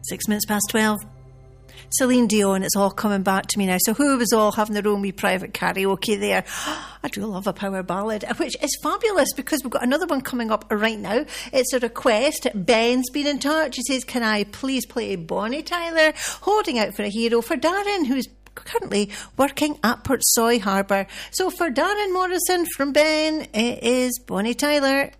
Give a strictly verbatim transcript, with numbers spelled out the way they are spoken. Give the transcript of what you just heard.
Six minutes past twelve. Celine Dion, it's all coming back to me now. So who was all having their own wee private karaoke there? I do love a power ballad, which is fabulous because we've got another one coming up right now. It's a request. Ben's been in touch. He says, can I please play Bonnie Tyler, Holding Out for a Hero, for Darren, who's currently working at Portsoy Harbour. So for Darren Morrison from Ben, it is Bonnie Tyler.